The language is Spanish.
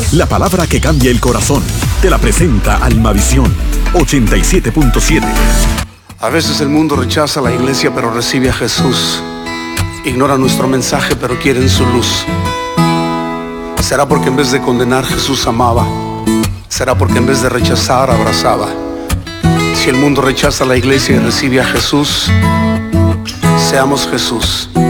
La palabra que cambia el corazón. Te la presenta Almavisión 87.7. A veces el mundo rechaza a la iglesia pero recibe a Jesús. Ignora nuestro mensaje pero quieren su luz. ¿Será porque en vez de condenar Jesús amaba? ¿Será porque en vez de rechazar abrazaba? Si el mundo rechaza a la iglesia y recibe a Jesús, seamos Jesús.